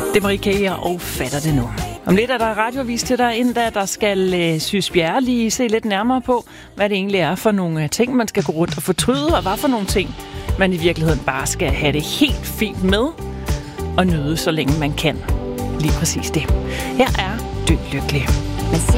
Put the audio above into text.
Det var Ikea og fatter det nu. Om lidt er der radioavis til dig, inden der skal Sys Bjerre lige se lidt nærmere på, hvad det egentlig er for nogle ting, man skal gå rundt og fortryde, og hvad for nogle ting, man i virkeligheden bare skal have det helt fint med og nyde, så længe man kan. Lige præcis det. Her er Død Lykkelig.